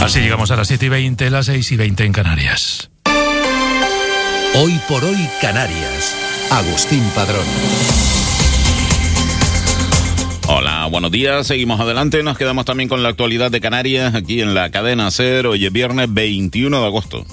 Así llegamos a las 7:20, las 6:20 en Canarias. Hoy por hoy Canarias. Agustín Padrón. Hola, buenos días, seguimos adelante, nos quedamos también con la actualidad de Canarias aquí en la cadena SER. Hoy es viernes 21 de agosto.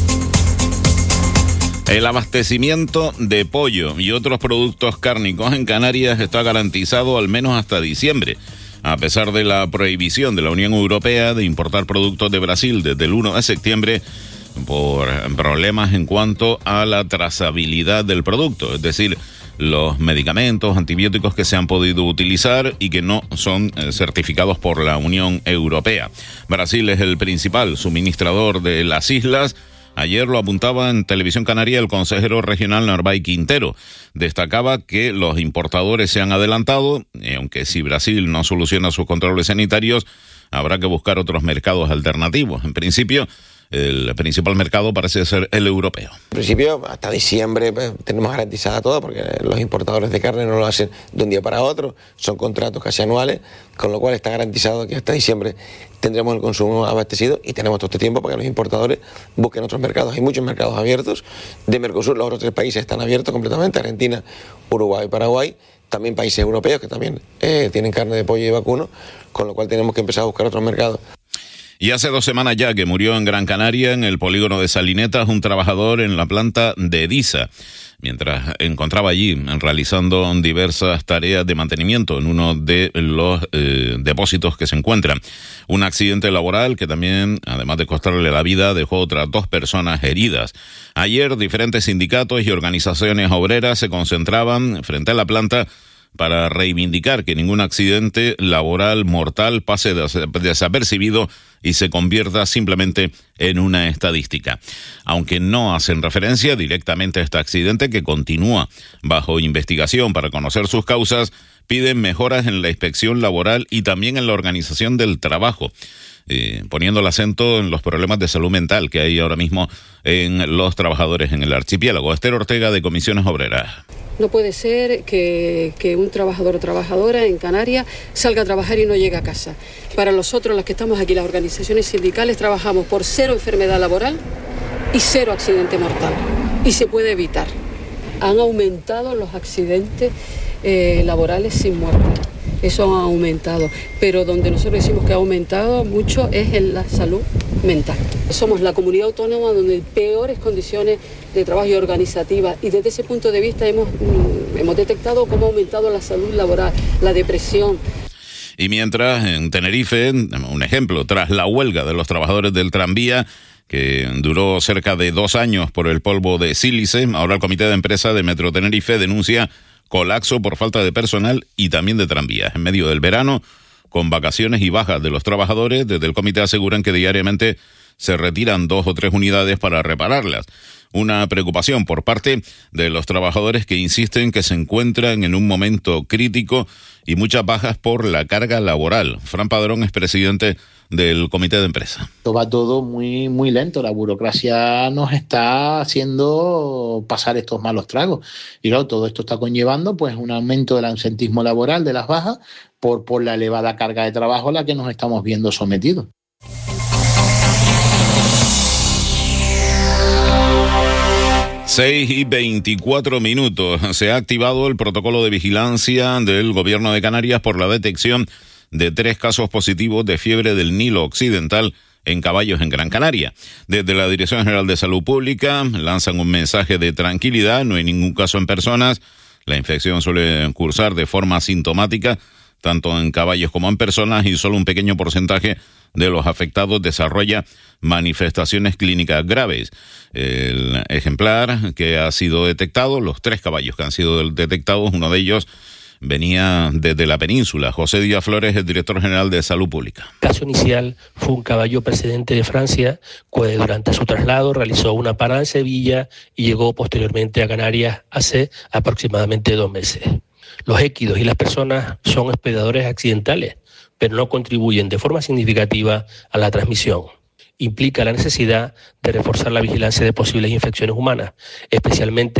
El abastecimiento de pollo y otros productos cárnicos en Canarias está garantizado al menos hasta diciembre, a pesar de la prohibición de la Unión Europea de importar productos de Brasil desde el 1 de septiembre por problemas en cuanto a la trazabilidad del producto, es decir, los medicamentos, antibióticos que se han podido utilizar y que no son certificados por la Unión Europea. Brasil es el principal suministrador de las islas. Ayer lo apuntaba en Televisión Canaria el consejero regional Narváez Quintero. Destacaba que los importadores se han adelantado, aunque si Brasil no soluciona sus controles sanitarios, habrá que buscar otros mercados alternativos. En principio, el principal mercado parece ser el europeo. En principio, hasta diciembre tenemos garantizada todo, porque los importadores de carne no lo hacen de un día para otro, son contratos casi anuales, con lo cual está garantizado que hasta diciembre tendremos el consumo abastecido y tenemos todo este tiempo para que los importadores busquen otros mercados. Hay muchos mercados abiertos de Mercosur, los otros 3 países están abiertos completamente, Argentina, Uruguay y Paraguay, también países europeos que también tienen carne de pollo y vacuno, con lo cual tenemos que empezar a buscar otros mercados. Y hace 2 semanas ya que murió en Gran Canaria, en el polígono de Salinetas, un trabajador en la planta de Edisa, mientras encontraba allí realizando diversas tareas de mantenimiento en uno de los depósitos que se encuentran. Un accidente laboral que también, además de costarle la vida, dejó otras 2 personas heridas. Ayer, diferentes sindicatos y organizaciones obreras se concentraban frente a la planta para reivindicar que ningún accidente laboral mortal pase desapercibido y se convierta simplemente en una estadística. Aunque no hacen referencia directamente a este accidente, que continúa bajo investigación para conocer sus causas, piden mejoras en la inspección laboral y también en la organización del trabajo, poniendo el acento en los problemas de salud mental que hay ahora mismo en los trabajadores en el archipiélago. Esther Ortega, de Comisiones Obreras. No puede ser que un trabajador o trabajadora en Canarias salga a trabajar y no llegue a casa. Para nosotros, los que estamos aquí, las organizaciones sindicales, trabajamos por 0 enfermedad laboral y 0 accidente mortal. Y se puede evitar. Han aumentado los accidentes laborales sin muerte. Eso ha aumentado. Pero donde nosotros decimos que ha aumentado mucho es en la salud mental. Somos la comunidad autónoma donde hay peores condiciones de trabajo y organizativas, y desde ese punto de vista hemos detectado cómo ha aumentado la salud laboral, la depresión. Y mientras, en Tenerife, un ejemplo, tras la huelga de los trabajadores del tranvía, que duró cerca de 2 años por el polvo de sílice, ahora el comité de empresa de Metro Tenerife denuncia colapso por falta de personal y también de tranvías. En medio del verano, con vacaciones y bajas de los trabajadores, desde el comité aseguran que diariamente se retiran 2 o 3 unidades para repararlas. Una preocupación por parte de los trabajadores que insisten que se encuentran en un momento crítico y muchas bajas por la carga laboral. Fran Padrón es presidente del comité de empresa. Va todo muy, muy lento. La burocracia nos está haciendo pasar estos malos tragos. Y claro, todo esto está conllevando pues un aumento del ausentismo laboral, de las bajas, por la elevada carga de trabajo a la que nos estamos viendo sometidos. Seis y 24 minutos. Se ha activado el protocolo de vigilancia del Gobierno de Canarias por la detección de 3 casos positivos de fiebre del Nilo Occidental en caballos en Gran Canaria. Desde la Dirección General de Salud Pública lanzan un mensaje de tranquilidad, no hay ningún caso en personas. La infección suele cursar de forma asintomática, tanto en caballos como en personas, y solo un pequeño porcentaje de los afectados desarrolla manifestaciones clínicas graves. El ejemplar que ha sido detectado, los 3 caballos que han sido detectados, uno de ellos venía desde la península. José Díaz Flores, el director general de Salud Pública. El caso inicial fue un caballo procedente de Francia, que durante su traslado realizó una parada en Sevilla y llegó posteriormente a Canarias hace aproximadamente 2 meses. Los équidos y las personas son hospedadores accidentales, pero no contribuyen de forma significativa a la transmisión. Implica la necesidad de reforzar la vigilancia de posibles infecciones humanas, especialmente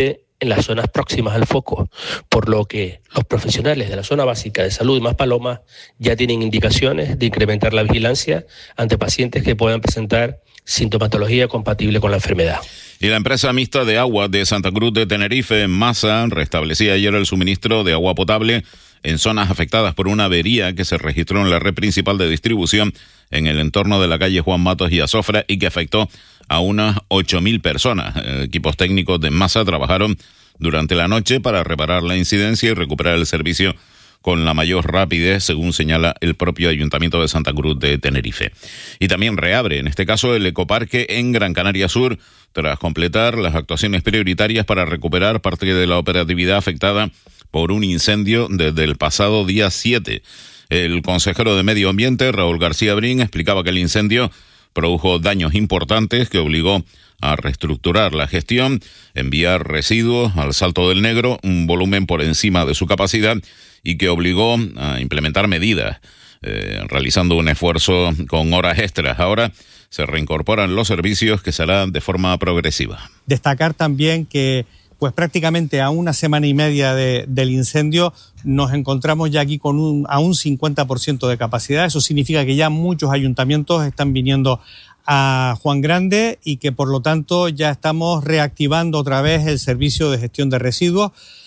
en las zonas próximas al foco, por lo que los profesionales de la zona básica de salud de Maspalomas ya tienen indicaciones de incrementar la vigilancia ante pacientes que puedan presentar sintomatología compatible con la enfermedad. Y la empresa mixta de agua de Santa Cruz de Tenerife, Masa, restablecía ayer el suministro de agua potable en zonas afectadas por una avería que se registró en la red principal de distribución en el entorno de la calle Juan Matos y Azofra y que afectó a unas 8.000 personas. Equipos técnicos de Masa trabajaron durante la noche para reparar la incidencia y recuperar el servicio con la mayor rapidez, según señala el propio Ayuntamiento de Santa Cruz de Tenerife. Y también reabre, en este caso, el ecoparque en Gran Canaria Sur, tras completar las actuaciones prioritarias para recuperar parte de la operatividad afectada por un incendio desde el pasado día 7. El consejero de Medio Ambiente, Raúl García Brin, explicaba que el incendio produjo daños importantes que obligó a reestructurar la gestión, enviar residuos al Salto del Negro, un volumen por encima de su capacidad, y que obligó a implementar medidas, realizando un esfuerzo con horas extras. Ahora se reincorporan los servicios, que será de forma progresiva. Destacar también que pues prácticamente a una semana y media del incendio nos encontramos ya aquí con a un 50% de capacidad. Eso significa que ya muchos ayuntamientos están viniendo a Juan Grande y que por lo tanto ya estamos reactivando otra vez el servicio de gestión de residuos.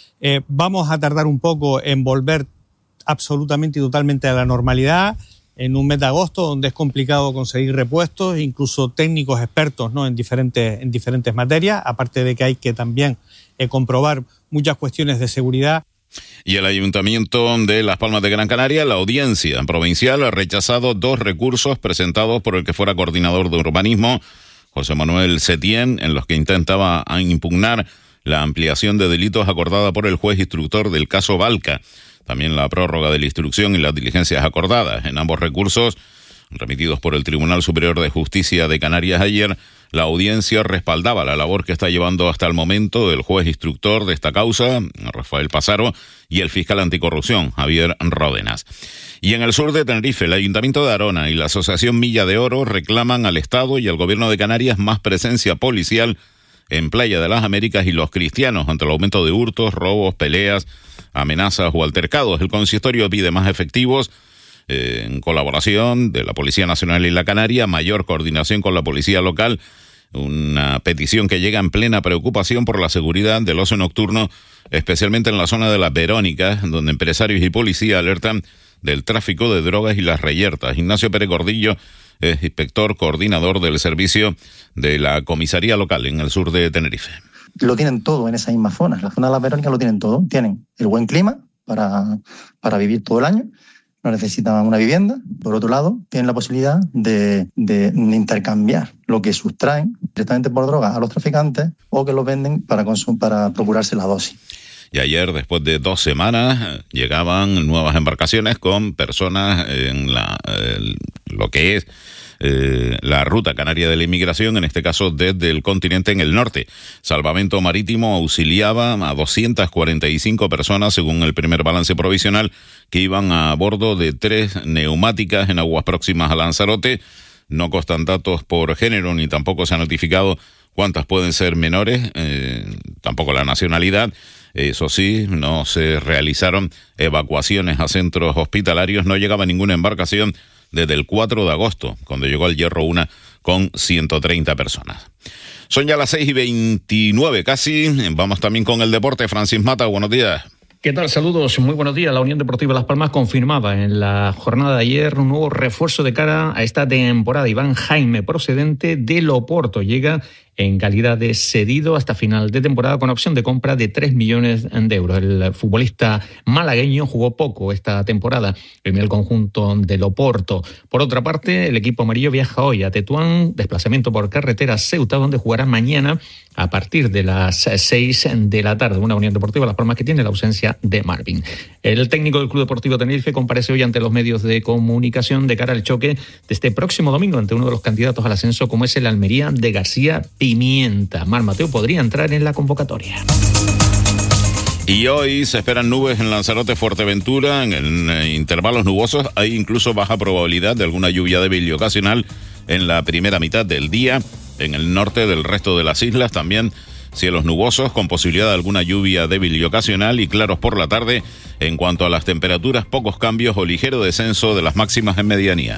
Vamos a tardar un poco en volver absolutamente y totalmente a la normalidad en un mes de agosto, donde es complicado conseguir repuestos, incluso técnicos expertos, ¿no?, en diferentes materias, aparte de que hay que también comprobar muchas cuestiones de seguridad. Y el Ayuntamiento de Las Palmas de Gran Canaria, la Audiencia Provincial, ha rechazado 2 recursos presentados por el que fuera coordinador de urbanismo, José Manuel Setién, en los que intentaba impugnar la ampliación de delitos acordada por el juez instructor del caso Balca, también la prórroga de la instrucción y las diligencias acordadas. En ambos recursos, remitidos por el Tribunal Superior de Justicia de Canarias ayer, la audiencia respaldaba la labor que está llevando hasta el momento el juez instructor de esta causa, Rafael Pasaro, y el fiscal anticorrupción, Javier Ródenas. Y en el sur de Tenerife, el Ayuntamiento de Arona y la Asociación Milla de Oro reclaman al Estado y al Gobierno de Canarias más presencia policial en Playa de las Américas y Los Cristianos ante el aumento de hurtos, robos, peleas, amenazas o altercados. El consistorio pide más efectivos en colaboración de la Policía Nacional y la Canaria, mayor coordinación con la policía local, una petición que llega en plena preocupación por la seguridad del ocio nocturno, especialmente en la zona de Las Verónicas, donde empresarios y policía alertan del tráfico de drogas y las reyertas. Ignacio Pérez Gordillo es inspector coordinador del servicio de la comisaría local en el sur de Tenerife. Lo tienen todo en esa misma zona. La zona de Las Verónicas lo tienen todo. Tienen el buen clima para vivir todo el año. No necesitan una vivienda. Por otro lado, tienen la posibilidad de intercambiar lo que sustraen directamente por droga a los traficantes o que los venden para procurarse la dosis. Y ayer, después de 2 semanas, llegaban nuevas embarcaciones con personas en lo que es la ruta canaria de la inmigración, en este caso desde el continente en el norte. Salvamento Marítimo auxiliaba a 245 personas, según el primer balance provisional, que iban a bordo de 3 neumáticas en aguas próximas a Lanzarote. No constan datos por género, ni tampoco se ha notificado cuántas pueden ser menores, tampoco la nacionalidad. Eso sí, no se realizaron evacuaciones a centros hospitalarios, no llegaba ninguna embarcación desde el 4 de agosto, cuando llegó al Hierro una con 130 personas. Son ya las 6:29 casi, vamos también con el deporte. Francis Mata, buenos días. ¿Qué tal? Saludos, muy buenos días. La Unión Deportiva Las Palmas confirmaba en la jornada de ayer un nuevo refuerzo de cara a esta temporada. Iván Jaime, procedente del Oporto, llega en calidad de cedido hasta final de temporada con opción de compra de 3 millones de euros. El futbolista malagueño jugó poco esta temporada en el conjunto del Oporto. Por otra parte, el equipo amarillo viaja hoy a Tetuán, desplazamiento por carretera Ceuta, donde jugará mañana a partir de las 6 de la tarde. Una Unión Deportiva Las Palmas que tiene la ausencia de Marvin. El técnico del Club Deportivo Tenerife comparece hoy ante los medios de comunicación de cara al choque de este próximo domingo ante uno de los candidatos al ascenso, como es el Almería de García Pimienta. Mar Mateo podría entrar en la convocatoria. Y hoy se esperan nubes en Lanzarote, Fuerteventura, en intervalos nubosos. Hay incluso baja probabilidad de alguna lluvia débil y ocasional en la primera mitad del día. En el norte del resto de las islas también cielos nubosos con posibilidad de alguna lluvia débil y ocasional y claros por la tarde. En cuanto a las temperaturas, pocos cambios o ligero descenso de las máximas en medianía.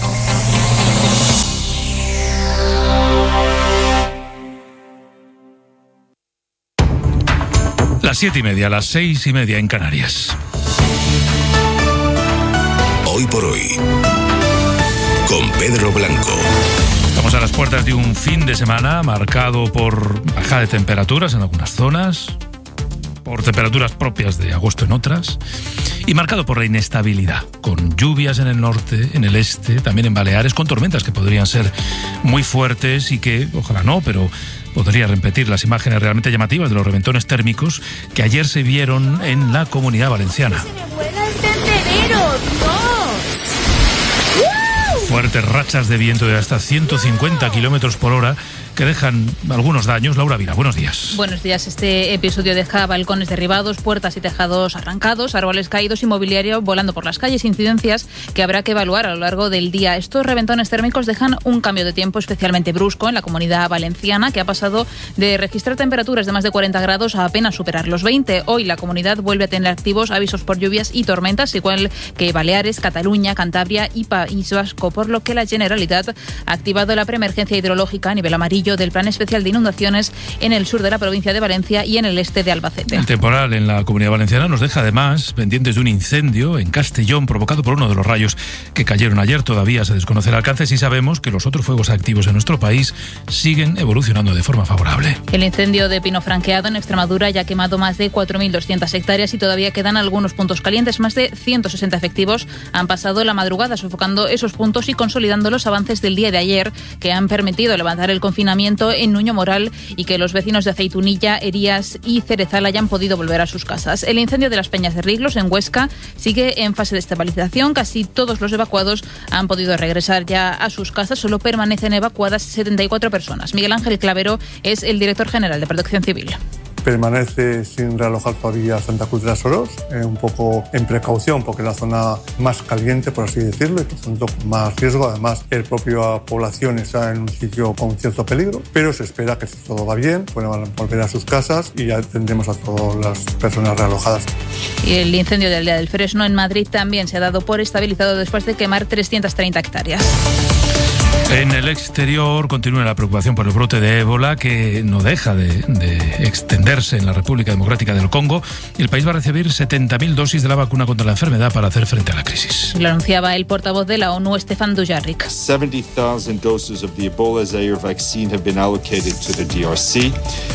Las 7:30, las 6:30 en Canarias. Hoy por hoy, con Pedro Blanco. Estamos a las puertas de un fin de semana marcado por bajada de temperaturas en algunas zonas, por temperaturas propias de agosto en otras, y marcado por la inestabilidad, con lluvias en el norte, en el este, también en Baleares, con tormentas que podrían ser muy fuertes y que, ojalá no, pero podría repetir las imágenes realmente llamativas de los reventones térmicos que ayer se vieron en la Comunidad Valenciana. Fuertes rachas de viento de hasta 150 kilómetros por hora que dejan algunos daños. Laura Vila, buenos días. Buenos días. Este episodio deja balcones derribados, puertas y tejados arrancados, árboles caídos y mobiliario volando por las calles, incidencias que habrá que evaluar a lo largo del día. Estos reventones térmicos dejan un cambio de tiempo especialmente brusco en la Comunidad Valenciana, que ha pasado de registrar temperaturas de más de 40 grados a apenas superar los 20. Hoy la comunidad vuelve a tener activos avisos por lluvias y tormentas, igual que Baleares, Cataluña, Cantabria y País Vasco, por lo que la Generalitat ha activado la preemergencia hidrológica a nivel amarillo del Plan Especial de Inundaciones en el sur de la provincia de Valencia y en el este de Albacete. El temporal en la Comunidad Valenciana nos deja además pendientes de un incendio en Castellón provocado por uno de los rayos que cayeron ayer. Todavía se desconoce el alcance, y sabemos que los otros fuegos activos en nuestro país siguen evolucionando de forma favorable. El incendio de Pino Franqueado en Extremadura ya ha quemado más de 4.200 hectáreas y todavía quedan algunos puntos calientes. Más de 160 efectivos han pasado la madrugada sofocando esos puntos y consolidando los avances del día de ayer, que han permitido levantar el confinamiento en Nuño Moral y que los vecinos de Aceitunilla, Erías y Cerezal hayan podido volver a sus casas. El incendio de las Peñas de Riglos en Huesca sigue en fase de estabilización. Casi todos los evacuados han podido regresar ya a sus casas. Solo permanecen evacuadas 74 personas. Miguel Ángel Clavero es el director general de Protección Civil. Permanece sin realojar todavía Santa Cruz de las Oros, un poco en precaución porque es la zona más caliente, por así decirlo, y por tanto con más riesgo. Además, la propia población está en un sitio con cierto peligro, pero se espera que si todo va bien, puedan volver a sus casas y ya tendremos a todas las personas realojadas. Y el incendio del Día del Fresno en Madrid también se ha dado por estabilizado después de quemar 330 hectáreas. En el exterior continúa la preocupación por el brote de ébola, que no deja de extenderse en la República Democrática del Congo. El país va a recibir 70.000 dosis de la vacuna contra la enfermedad para hacer frente a la crisis. Lo anunciaba el portavoz de la ONU, Stefan Dujarric. 70,000 doses of the Ebola Zaire vaccine have been allocated to the DRC.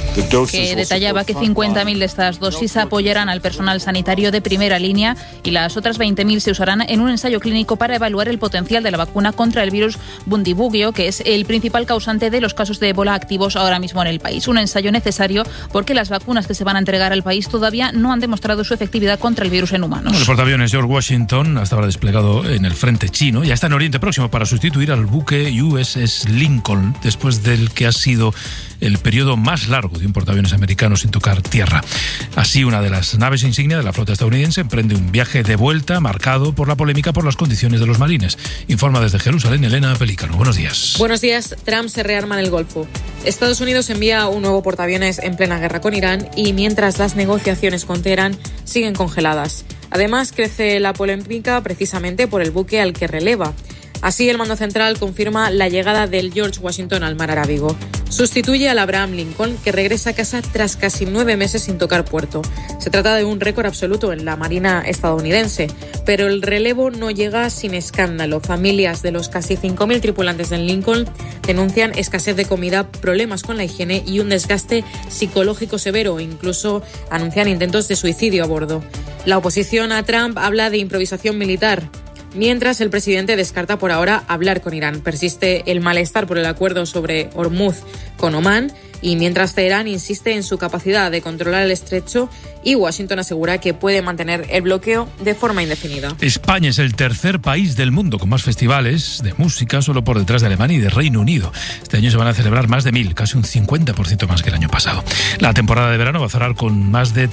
Que detallaba que 50.000 de estas dosis apoyarán al personal sanitario de primera línea y las otras 20.000 se usarán en un ensayo clínico para evaluar el potencial de la vacuna contra el virus Bundibugyo, que es el principal causante de los casos de ébola activos ahora mismo en el país. Un ensayo necesario porque las vacunas que se van a entregar al país todavía no han demostrado su efectividad contra el virus en humanos. El portaaviones George Washington, hasta ahora desplegado en el frente chino, ya está en Oriente Próximo para sustituir al buque USS Lincoln, después del que ha sido el periodo más largo de un portaaviones americano sin tocar tierra. Así, una de las naves insignia de la flota estadounidense emprende un viaje de vuelta marcado por la polémica por las condiciones de los marines. Informa desde Jerusalén Elena Pelícano. Buenos días. Buenos días. Trump se rearma en el Golfo. Estados Unidos envía un nuevo portaaviones en plena guerra con Irán y mientras las negociaciones con Teherán siguen congeladas. Además, crece la polémica precisamente por el buque al que releva. Así, el mando central confirma la llegada del George Washington al mar Arábigo. Sustituye al Abraham Lincoln, que regresa a casa tras casi 9 meses sin tocar puerto. Se trata de un récord absoluto en la Marina estadounidense, pero el relevo no llega sin escándalo. Familias de los casi 5.000 tripulantes del Lincoln denuncian escasez de comida, problemas con la higiene y un desgaste psicológico severo. Incluso anuncian intentos de suicidio a bordo. La oposición a Trump habla de improvisación militar, mientras el presidente descarta por ahora hablar con Irán. Persiste el malestar por el acuerdo sobre Hormuz con Omán y mientras Teherán insiste en su capacidad de controlar el estrecho y Washington asegura que puede mantener el bloqueo de forma indefinida. España es el tercer país del mundo con más festivales de música, solo por detrás de Alemania y de Reino Unido. Este año se van a celebrar más de 1.000, casi un 50% más que el año pasado. La temporada de verano va a cerrar con más de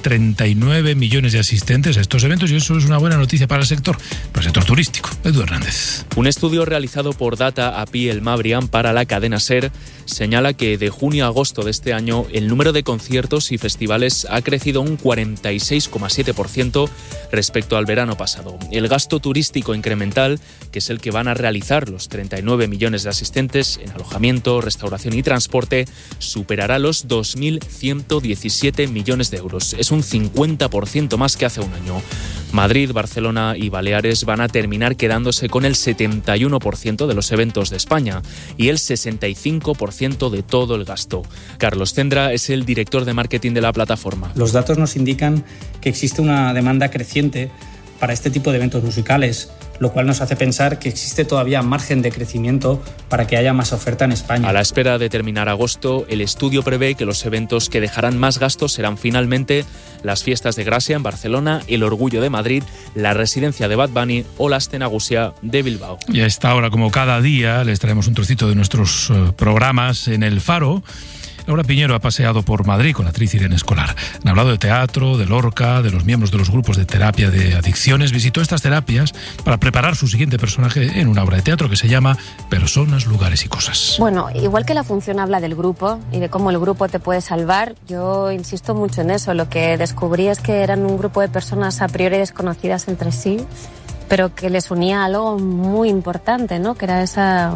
39 millones de asistentes a estos eventos y eso es una buena noticia para el sector turístico. Edu Hernández. Un estudio realizado por Data API El Mabrian para la cadena SER señala que de junio a agosto agosto de este año, el número de conciertos y festivales ha crecido un 46,7% respecto al verano pasado. El gasto turístico incremental, que es el que van a realizar los 39 millones de asistentes en alojamiento, restauración y transporte, superará los 2.117 millones de euros. Es un 50% más que hace un año. Madrid, Barcelona y Baleares van a terminar quedándose con el 71% de los eventos de España y el 65% de todo el gasto. Carlos Cendra es el director de marketing de la plataforma. Los datos nos indican que existe una demanda creciente para este tipo de eventos musicales, lo cual nos hace pensar que existe todavía margen de crecimiento para que haya más oferta en España. A la espera de terminar agosto, el estudio prevé que los eventos que dejarán más gastos serán finalmente las fiestas de Gracia en Barcelona, el Orgullo de Madrid, la residencia de Bad Bunny o la Aste Nagusia de Bilbao. Y a esta hora, como cada día, les traemos un trocito de nuestros programas en El Faro. Laura Piñero ha paseado por Madrid con la actriz Irene Escolar. Han hablado de teatro, de Lorca, de los miembros de los grupos de terapia de adicciones. Visitó estas terapias para preparar su siguiente personaje en una obra de teatro que se llama Personas, Lugares y Cosas. Bueno, igual que la función habla del grupo y de cómo el grupo te puede salvar, yo insisto mucho en eso. Lo que descubrí es que eran un grupo de personas a priori desconocidas entre sí, pero que les unía algo muy importante, ¿no? Que era esa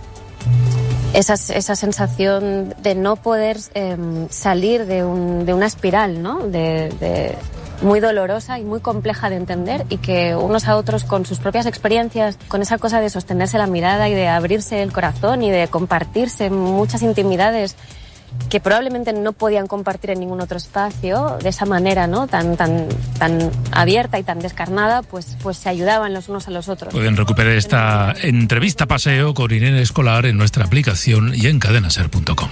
sensación de no poder salir de una espiral, ¿no? Muy dolorosa y muy compleja de entender, y que unos a otros, con sus propias experiencias, con esa cosa de sostenerse la mirada y de abrirse el corazón y de compartirse muchas intimidades que probablemente no podían compartir en ningún otro espacio, de esa manera, ¿no? tan abierta y tan descarnada, pues se ayudaban los unos a los otros. Pueden recuperar esta entrevista paseo con Irene Escolar en nuestra aplicación y en cadenaser.com.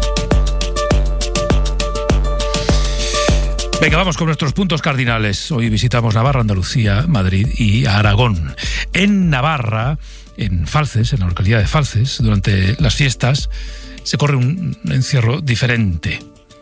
Venga, vamos con nuestros puntos cardinales. Hoy visitamos Navarra, Andalucía, Madrid y Aragón. En Navarra, en Falces, en la localidad de Falces, durante las fiestas, se corre un encierro diferente.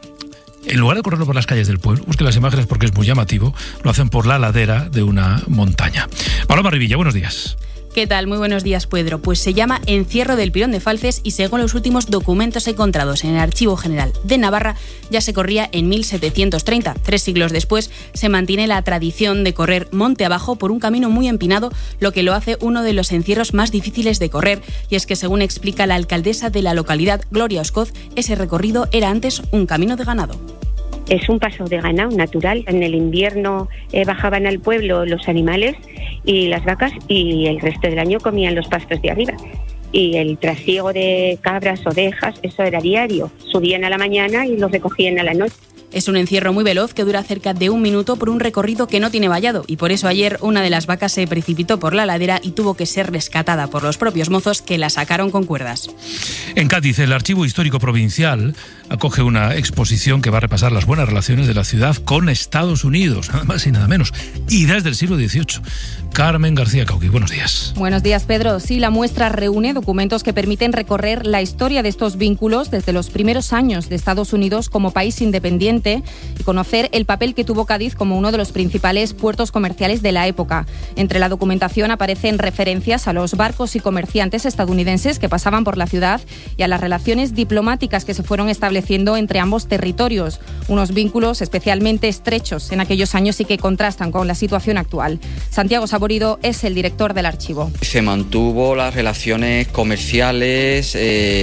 En lugar de correrlo por las calles del pueblo, busquen las imágenes porque es muy llamativo, lo hacen por la ladera de una montaña. Paloma Rivilla, buenos días. ¿Qué tal? Muy buenos días, Pedro. Pues se llama Encierro del Pirón de Falces y según los últimos documentos encontrados en el Archivo General de Navarra, ya se corría en 1730. 3 siglos después se mantiene la tradición de correr monte abajo por un camino muy empinado, lo que lo hace uno de los encierros más difíciles de correr. Y es que, según explica la alcaldesa de la localidad, Gloria Oscoz, ese recorrido era antes un camino de ganado. Es un paso de ganado natural. En el invierno bajaban al pueblo los animales y las vacas, y el resto del año comían los pastos de arriba. Y el trasiego de cabras, ovejas, eso era diario. Subían a la mañana y los recogían a la noche. Es un encierro muy veloz que dura cerca de 1 minuto por un recorrido que no tiene vallado, y por eso ayer una de las vacas se precipitó por la ladera y tuvo que ser rescatada por los propios mozos, que la sacaron con cuerdas. En Cádiz, el Archivo Histórico Provincial acoge una exposición que va a repasar las buenas relaciones de la ciudad con Estados Unidos, nada más y nada menos, y desde el siglo XVIII. Carmen García Cauqui, buenos días. Buenos días, Pedro. Sí, la muestra reúne documentos que permiten recorrer la historia de estos vínculos desde los primeros años de Estados Unidos como país independiente y conocer el papel que tuvo Cádiz como uno de los principales puertos comerciales de la época. Entre la documentación aparecen referencias a los barcos y comerciantes estadounidenses que pasaban por la ciudad y a las relaciones diplomáticas que se fueron estableciendo entre ambos territorios, unos vínculos especialmente estrechos en aquellos años y que contrastan con la situación actual. Santiago Saborido es el director del archivo. Se mantuvo las relaciones comerciales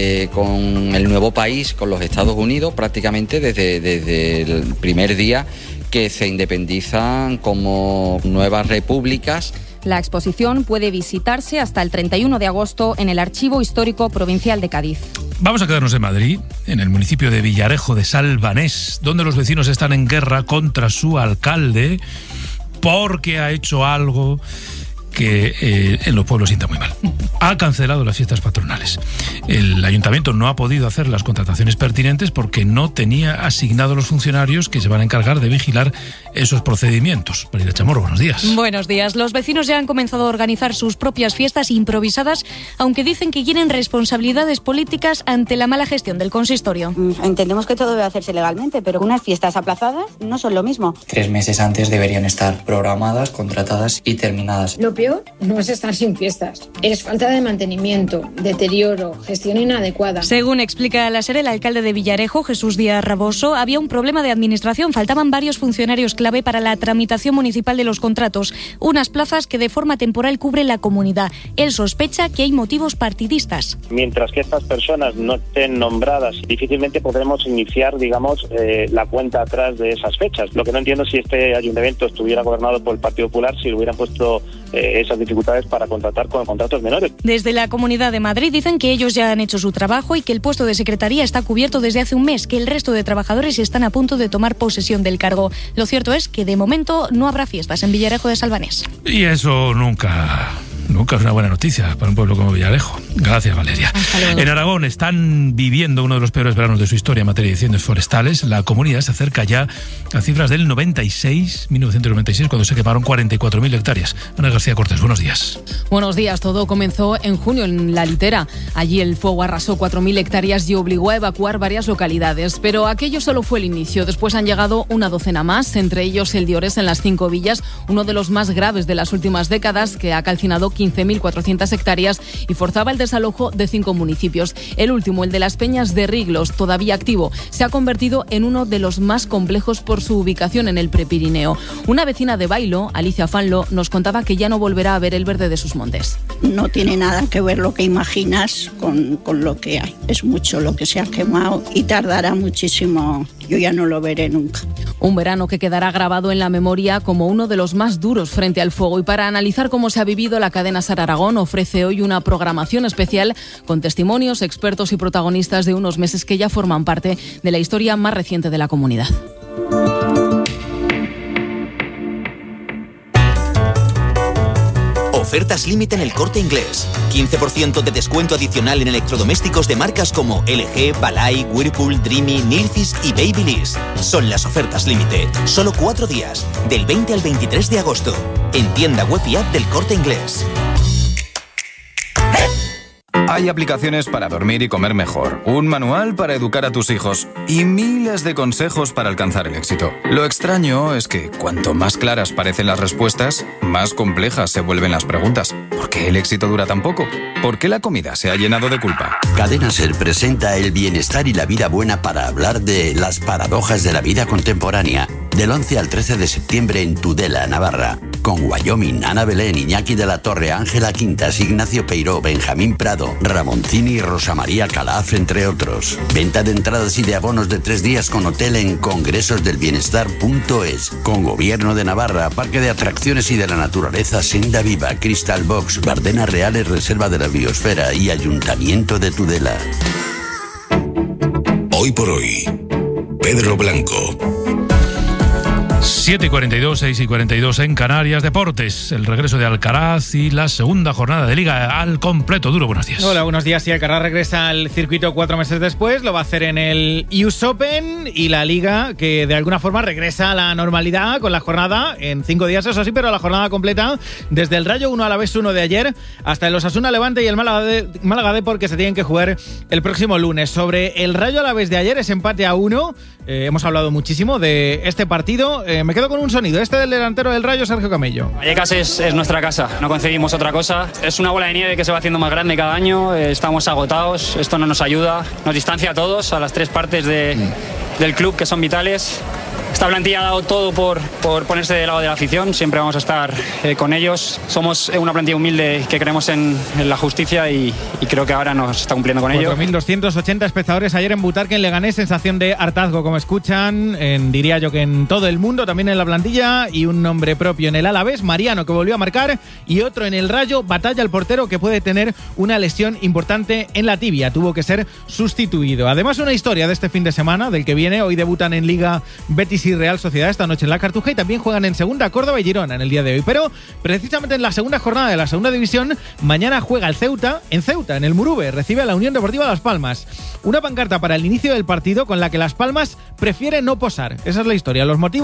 con el nuevo país, con los Estados Unidos, prácticamente desde el primer día que se independizan como nuevas repúblicas. La exposición puede visitarse hasta el 31 de agosto en el Archivo Histórico Provincial de Cádiz. Vamos a quedarnos en Madrid, en el municipio de Villarejo de Salvanés, donde los vecinos están en guerra contra su alcalde porque ha hecho algo que en los pueblos sienta muy mal. Ha cancelado las fiestas patronales. El ayuntamiento no ha podido hacer las contrataciones pertinentes porque no tenía asignados los funcionarios que se van a encargar de vigilar esos procedimientos. Marina Chamorro, buenos días. Buenos días. Los vecinos ya han comenzado a organizar sus propias fiestas improvisadas, aunque dicen que quieren responsabilidades políticas ante la mala gestión del consistorio. Entendemos que todo debe hacerse legalmente, pero unas fiestas aplazadas no son lo mismo. 3 meses antes deberían estar programadas, contratadas y terminadas. Lo peor no es estar sin fiestas, es falta de mantenimiento, deterioro, gestión inadecuada. Según explica la SER, el alcalde de Villarejo, Jesús Díaz Raboso, había un problema de administración. Faltaban varios funcionarios clave para la tramitación municipal de los contratos, unas plazas que de forma temporal cubre la comunidad. Él sospecha que hay motivos partidistas. Mientras que estas personas no estén nombradas, difícilmente podremos iniciar, la cuenta atrás de esas fechas. Lo que no entiendo es si este ayuntamiento estuviera gobernado por el Partido Popular, si le hubieran puesto esas dificultades para contratar con contratos menores. Desde la Comunidad de Madrid dicen que ellos ya han hecho su trabajo y que el puesto de secretaría está cubierto desde hace un mes, que el resto de trabajadores están a punto de tomar posesión del cargo. Lo cierto es que de momento no habrá fiestas en Villarejo de Salvanés. Y eso nunca es una buena noticia para un pueblo como Villarejo. Gracias, Valeria. En Aragón están viviendo uno de los peores veranos de su historia en materia de incendios forestales. La comunidad se acerca ya a cifras del 1996, cuando se quemaron 44.000 hectáreas. Ana García Cortés, buenos días. Buenos días. Todo comenzó en junio en La Litera. Allí el fuego arrasó 4.000 hectáreas y obligó a evacuar varias localidades. Pero aquello solo fue el inicio. Después han llegado una docena más, entre ellos el Diores en las 5 villas, uno de los más graves de las últimas décadas, que ha calcinado 15.400 hectáreas y forzaba el desalojo de 5 municipios. El último, el de Las Peñas de Riglos, todavía activo, se ha convertido en uno de los más complejos por su ubicación en el Prepirineo. Una vecina de Bailo, Alicia Fanlo, nos contaba que ya no volverá a ver el verde de sus montes. No tiene nada que ver lo que imaginas con lo que hay. Es mucho lo que se ha quemado y tardará muchísimo. Yo ya no lo veré nunca. Un verano que quedará grabado en la memoria como uno de los más duros frente al fuego. Y para analizar cómo se ha vivido, la cadena SER Aragón ofrece hoy una programación especial con testimonios, expertos y protagonistas de unos meses que ya forman parte de la historia más reciente de la comunidad. Ofertas límite en El Corte Inglés. 15% de descuento adicional en electrodomésticos de marcas como LG, Balay, Whirlpool, Dreamy, Nilfisk y Babyliss. Son las ofertas límite. Solo 4 días, del 20 al 23 de agosto. En tienda web y app del Corte Inglés. Hay aplicaciones para dormir y comer mejor, un manual para educar a tus hijos y miles de consejos para alcanzar el éxito. Lo extraño es que cuanto más claras parecen las respuestas, más complejas se vuelven las preguntas. ¿Por qué el éxito dura tan poco? ¿Por qué la comida se ha llenado de culpa? Cadena SER presenta el bienestar y la vida buena para hablar de las paradojas de la vida contemporánea. Del 11 al 13 de septiembre en Tudela, Navarra. Con Wyoming, Ana Belén, Iñaki de la Torre, Ángela Quintas, Ignacio Peiró, Benjamín Prado, Ramoncini y Rosa María Calaf, entre otros. Venta de entradas y de abonos de 3 días con hotel en congresosdelbienestar.es. Con Gobierno de Navarra, Parque de Atracciones y de la Naturaleza, Senda Viva, Crystal Box, Bardenas Reales, Reserva de la Biosfera y Ayuntamiento de Tudela. Hoy por hoy, Pedro Blanco. 7:42, 6:42 en Canarias. Deportes, el regreso de Alcaraz y la segunda jornada de Liga al completo. Duro, buenos días. Hola, buenos días. Sí, Alcaraz regresa al circuito 4 meses después. Lo va a hacer en el US Open y la Liga, que de alguna forma regresa a la normalidad con la jornada en 5 días, eso sí, pero la jornada completa desde el Rayo 1 Alavés 1 de ayer hasta el Osasuna Levante y el Málaga Depor, que se tienen que jugar el próximo lunes. Sobre el Rayo Alavés de ayer, ese empate a 1. Hemos hablado muchísimo de este partido. Me quedo con un sonido, este del delantero del Rayo, Sergio Camello. Vallecas es nuestra casa, no concebimos otra cosa. Es una bola de nieve que se va haciendo más grande cada año. Estamos agotados, esto no nos ayuda, nos distancia a todos, a las 3 partes del club que son vitales. Esta plantilla ha dado todo por ponerse del lado de la afición, siempre vamos a estar con ellos. Somos una plantilla humilde que creemos en la justicia y creo que ahora nos está cumpliendo con ello. 4.280 espectadores ayer en Butarque, en Leganés, sensación de hartazgo, como escuchan, diría yo que en todo el mundo, también en la plantilla, y un nombre propio en el Alavés, Mariano, que volvió a marcar, y otro en el Rayo, Batalla, el portero, que puede tener una lesión importante en la tibia, tuvo que ser sustituido. Además, una historia de este fin de semana, del que viene, hoy debutan en Liga Betis y Real Sociedad esta noche en la Cartuja, y también juegan en segunda Córdoba y Girona en el día de hoy. Pero precisamente en la segunda jornada de la segunda división, mañana juega el Ceuta, en el Murube, recibe a la Unión Deportiva Las Palmas. Una pancarta para el inicio del partido con la que Las Palmas prefiere no posar. Esa es la historia. Los motivos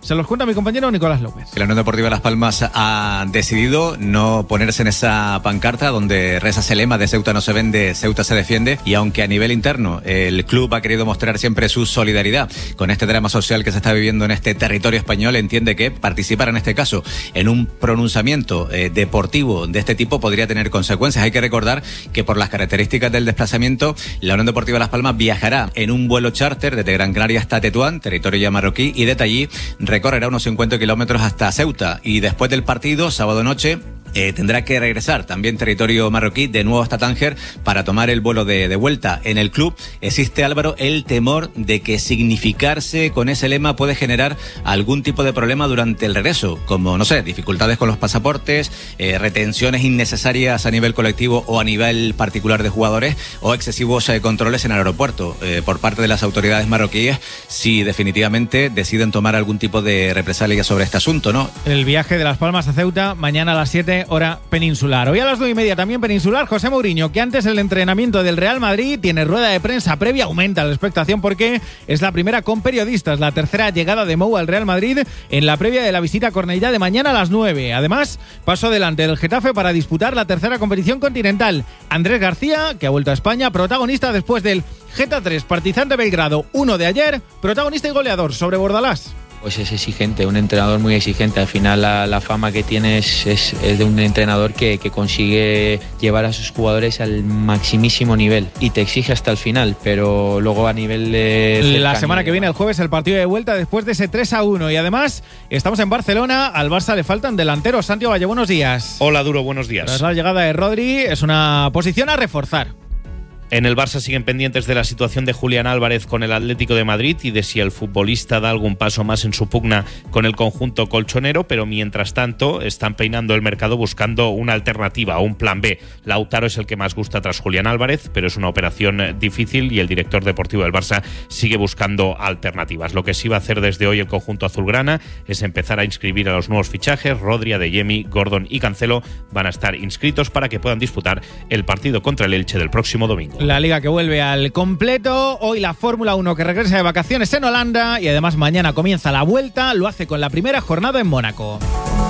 Se los cuenta mi compañero Nicolás López. La Unión Deportiva Las Palmas ha decidido no ponerse en esa pancarta donde reza ese lema de Ceuta no se vende, Ceuta se defiende, y aunque a nivel interno el club ha querido mostrar siempre su solidaridad con este drama social que se está viviendo en este territorio español, entiende que participar en este caso en un pronunciamiento deportivo de este tipo podría tener consecuencias. Hay que recordar que por las características del desplazamiento, la Unión Deportiva Las Palmas viajará en un vuelo charter desde Gran Canaria hasta Tetuán, territorio ya marroquí, y desde allí recorrerá unos 50 kilómetros hasta Ceuta, y después del partido, sábado noche, tendrá que regresar también territorio marroquí de nuevo hasta Tánger para tomar el vuelo de vuelta. En el club existe, Álvaro, el temor de que significarse con ese lema puede generar algún tipo de problema durante el regreso, como, no sé, dificultades con los pasaportes, retenciones innecesarias a nivel colectivo o a nivel particular de jugadores, o excesivos controles en el aeropuerto por parte de las autoridades marroquíes, si definitivamente deciden tomar algún tipo de represalia sobre este asunto, ¿no? El viaje de Las Palmas a Ceuta mañana a las 7, hora peninsular. Hoy a las 9:30 también peninsular, José Mourinho, que antes el entrenamiento del Real Madrid tiene rueda de prensa previa. Aumenta la expectación porque es la primera con periodistas, la tercera llegada de Mou al Real Madrid en la previa de la visita a Cornellá de mañana a las 9. Además, paso adelante del Getafe para disputar la tercera competición continental. Andrés García, que ha vuelto a España, protagonista después del Geta 3, Partizan de Belgrado 1 de ayer, protagonista y goleador sobre Bordalás. Pues es exigente, un entrenador muy exigente. Al final la fama que tiene es de un entrenador que consigue llevar a sus jugadores al maximísimo nivel y te exige hasta el final, pero luego a nivel de... La semana que viene, el jueves, el partido de vuelta después de ese 3-1. Y además, estamos en Barcelona, al Barça le faltan delanteros. Santiago Valle, buenos días. Hola, Duro, buenos días. Tras la llegada de Rodri, es una posición a reforzar. En el Barça siguen pendientes de la situación de Julián Álvarez con el Atlético de Madrid y de si el futbolista da algún paso más en su pugna con el conjunto colchonero, pero mientras tanto están peinando el mercado buscando una alternativa, un plan B. Lautaro es el que más gusta tras Julián Álvarez, pero es una operación difícil y el director deportivo del Barça sigue buscando alternativas. Lo que sí va a hacer desde hoy el conjunto azulgrana es empezar a inscribir a los nuevos fichajes. Rodri, Adeyemi, Gordon y Cancelo van a estar inscritos para que puedan disputar el partido contra el Elche del próximo domingo. La Liga que vuelve al completo, hoy la Fórmula 1 que regresa de vacaciones en Holanda y además mañana comienza la vuelta, lo hace con la primera jornada en Mónaco.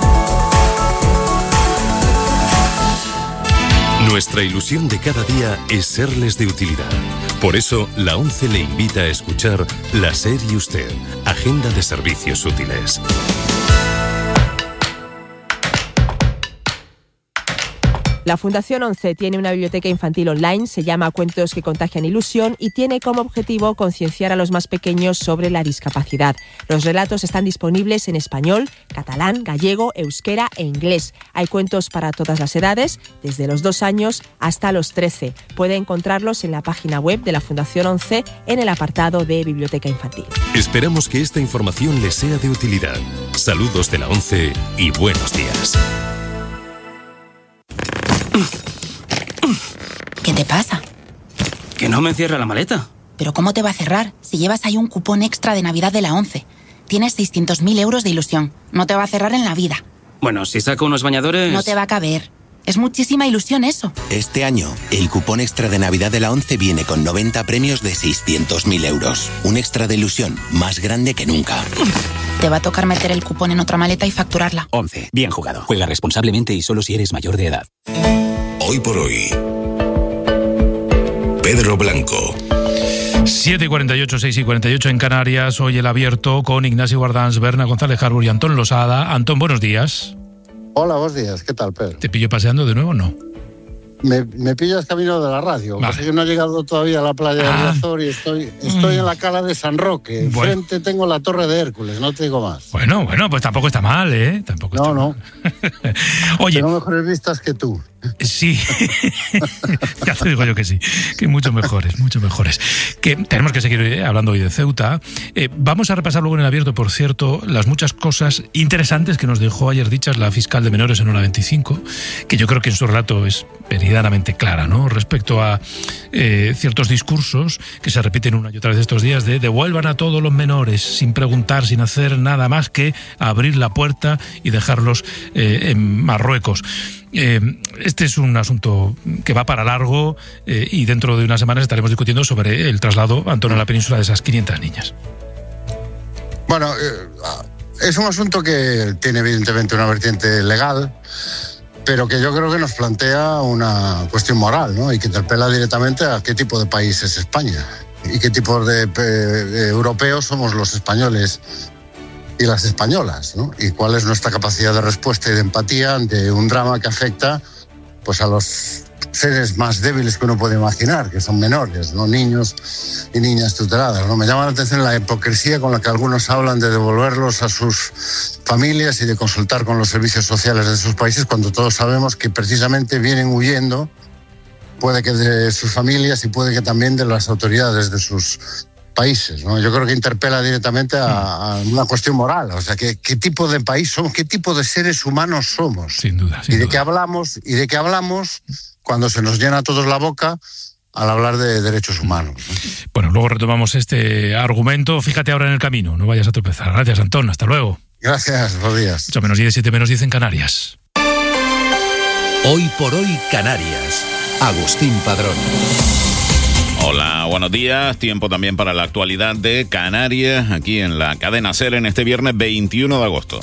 Nuestra ilusión de cada día es serles de utilidad. Por eso, la ONCE le invita a escuchar La SER y Usted, Agenda de Servicios Útiles. La Fundación ONCE tiene una biblioteca infantil online, se llama Cuentos que contagian ilusión y tiene como objetivo concienciar a los más pequeños sobre la discapacidad. Los relatos están disponibles en español, catalán, gallego, euskera e inglés. Hay cuentos para todas las edades, desde los 2 años hasta los 13. Puede encontrarlos en la página web de la Fundación ONCE en el apartado de Biblioteca Infantil. Esperamos que esta información les sea de utilidad. Saludos de la ONCE y buenos días. ¿Qué te pasa? Que no me cierra la maleta. ¿Pero cómo te va a cerrar si llevas ahí un cupón extra de Navidad de la ONCE? Tienes 600.000 euros de ilusión. No te va a cerrar en la vida. Bueno, si saco unos bañadores... No te va a caber. Es muchísima ilusión eso. Este año, el cupón extra de Navidad de la ONCE viene con 90 premios de 600.000 euros. Un extra de ilusión más grande que nunca. Te va a tocar meter el cupón en otra maleta y facturarla. ONCE. Bien jugado. Juega responsablemente y solo si eres mayor de edad. Hoy por hoy, Pedro Blanco. 7:48, 6:48 en Canarias. Hoy el abierto con Ignacio Guardans, Berna González Harbour y Antón Losada. Antón, buenos días. Hola, buenos días. ¿Qué tal, Pedro? ¿Te pillo paseando de nuevo o no? Me pillas camino de la radio. Vale. Que no he llegado todavía a la playa de Riazor y estoy en la cala de San Roque. Enfrente tengo la Torre de Hércules, no te digo más. Bueno, pues tampoco está mal, ¿eh? Tampoco está mal. Oye, tengo mejores vistas que tú. Sí, ya te digo yo que sí, que mucho mejores. Que tenemos que seguir hablando hoy de Ceuta. Vamos a repasar luego en el abierto, por cierto, las muchas cosas interesantes que nos dejó ayer dichas la fiscal de menores en Hora 25, que yo creo que en su relato es meridianamente clara, ¿no? Respecto a ciertos discursos que se repiten una y otra vez estos días de devuelvan a todos los menores sin preguntar, sin hacer nada más que abrir la puerta y dejarlos en Marruecos. Este es un asunto que va para largo y dentro de unas semanas estaremos discutiendo sobre el traslado, Antonio, a la península de esas 500 niñas. Bueno, Es un asunto que tiene evidentemente una vertiente legal, pero que yo creo que nos plantea una cuestión moral, ¿no? Y que interpela directamente a qué tipo de país es España y qué tipo de europeos somos los españoles y las españolas, ¿no? Y cuál es nuestra capacidad de respuesta y de empatía ante un drama que afecta pues a los seres más débiles que uno puede imaginar, que son menores, ¿no? Niños y niñas tuteladas, ¿no? Me llama la atención la hipocresía con la que algunos hablan de devolverlos a sus familias y de consultar con los servicios sociales de sus países, cuando todos sabemos que precisamente vienen huyendo, puede que de sus familias y puede que también de las autoridades de sus países, ¿no? Yo creo que interpela directamente a una cuestión moral, o sea, ¿qué tipo de país somos? ¿Qué tipo de seres humanos somos? Sin duda. ¿Y de qué hablamos cuando se nos llena a todos la boca al hablar de derechos humanos, ¿no? Bueno, luego retomamos este argumento. Fíjate ahora en el camino, no vayas a tropezar. Gracias, Antón. Hasta luego. Gracias, buenos días. 8-10, 7-10 en Canarias. Hoy por hoy, Canarias. Agustín Padrón. Hola, buenos días. Tiempo también para la actualidad de Canarias, aquí en la cadena SER en este viernes 21 de agosto.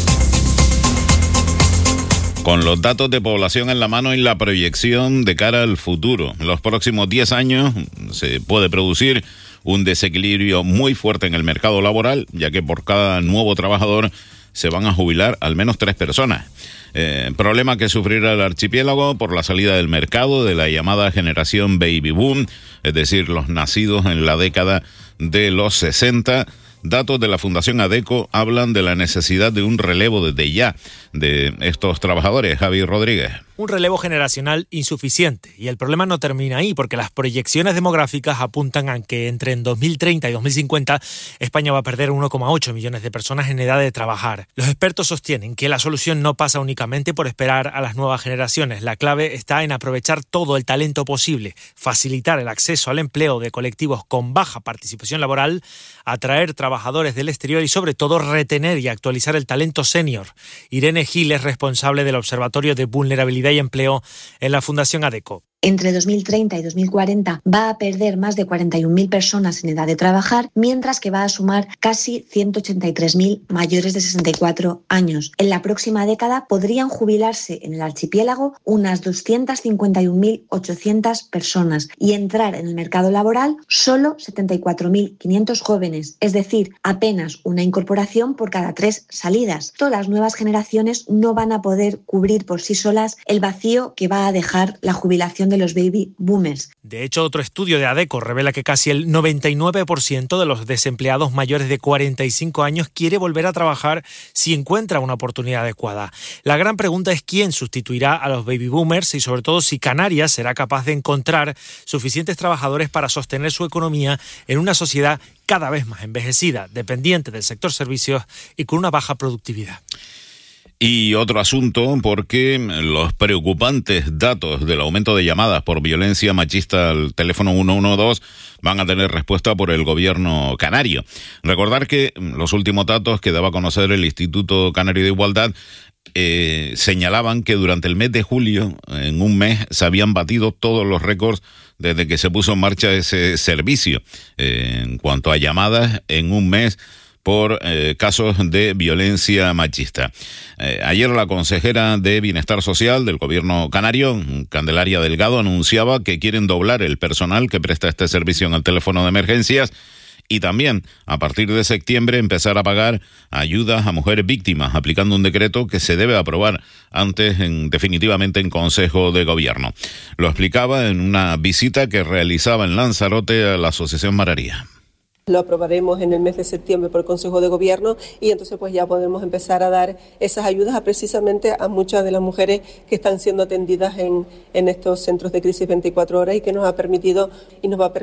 Con los datos de población en la mano y la proyección de cara al futuro. En los próximos 10 años se puede producir un desequilibrio muy fuerte en el mercado laboral, ya que por cada nuevo trabajador se van a jubilar al menos 3 personas. Problema que sufrirá el archipiélago por la salida del mercado de la llamada generación baby boom, es decir, los nacidos en la década de los 60. Datos de la Fundación ADECO hablan de la necesidad de un relevo desde ya de estos trabajadores. Javi Rodríguez. Un relevo generacional insuficiente. Y el problema no termina ahí, porque las proyecciones demográficas apuntan a que entre 2030 y 2050 España va a perder 1,8 millones de personas en edad de trabajar. Los expertos sostienen que la solución no pasa únicamente por esperar a las nuevas generaciones. La clave está en aprovechar todo el talento posible, facilitar el acceso al empleo de colectivos con baja participación laboral, atraer trabajadores del exterior y sobre todo retener y actualizar el talento senior. Irene Gil es responsable del Observatorio de Vulnerabilidad y Empleo en la Fundación ADECO. Entre 2030 y 2040 va a perder más de 41.000 personas en edad de trabajar, mientras que va a sumar casi 183.000 mayores de 64 años. En la próxima década podrían jubilarse en el archipiélago unas 251.800 personas y entrar en el mercado laboral solo 74.500 jóvenes, es decir, apenas una incorporación por cada 3 salidas. Todas las nuevas generaciones no van a poder cubrir por sí solas el vacío que va a dejar la jubilación de los baby boomers. De hecho, otro estudio de ADECO revela que casi el 99% de los desempleados mayores de 45 años quiere volver a trabajar si encuentra una oportunidad adecuada. La gran pregunta es quién sustituirá a los baby boomers y sobre todo si Canarias será capaz de encontrar suficientes trabajadores para sostener su economía en una sociedad cada vez más envejecida, dependiente del sector servicios y con una baja productividad. Y otro asunto, porque los preocupantes datos del aumento de llamadas por violencia machista al teléfono 112 van a tener respuesta por el gobierno canario. Recordar que los últimos datos que daba a conocer el Instituto Canario de Igualdad señalaban que durante el mes de julio, en un mes, se habían batido todos los récords desde que se puso en marcha ese servicio. En cuanto a llamadas, en un mes, por casos de violencia machista. Ayer la consejera de Bienestar Social del gobierno canario, Candelaria Delgado, anunciaba que quieren doblar el personal que presta este servicio en el teléfono de emergencias y también, a partir de septiembre, empezar a pagar ayudas a mujeres víctimas, aplicando un decreto que se debe aprobar antes, definitivamente, en Consejo de Gobierno. Lo explicaba en una visita que realizaba en Lanzarote a la Asociación Mararía. Lo aprobaremos en el mes de septiembre por el Consejo de Gobierno y entonces pues ya podemos empezar a dar esas ayudas precisamente a muchas de las mujeres que están siendo atendidas en estos centros de crisis 24 horas y que nos ha permitido y nos va a permitir